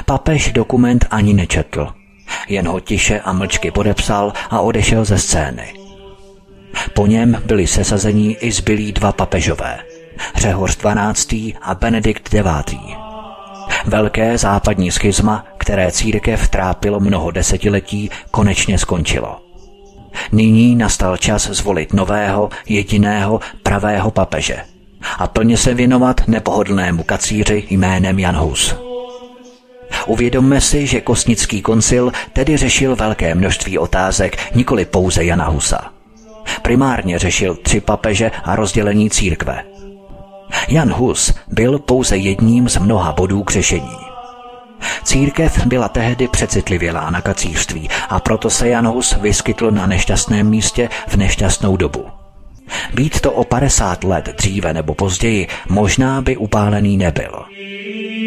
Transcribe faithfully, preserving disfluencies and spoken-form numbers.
Papež dokument ani nečetl. Jen ho tiše a mlčky podepsal a odešel ze scény. Po něm byli sesazení i zbylí dva papežové, Řehoř dvanáctý a Benedikt devátý. Velké západní schizma, které církev trápilo mnoho desetiletí, konečně skončilo. Nyní nastal čas zvolit nového, jediného, pravého papeže a plně se věnovat nepohodlnému kacíři jménem Jan Hus. Uvědomme si, že Kosnický koncil tedy řešil velké množství otázek, nikoli pouze Jana Husa. Primárně řešil tři papeže a rozdělení církve. Jan Hus byl pouze jedním z mnoha bodů k řešení. Církev byla tehdy přecitlivělá na kacířství a proto se Jan Hus vyskytl na nešťastném místě v nešťastnou dobu. Být to o padesát let dříve nebo později, možná by upálený nebyl.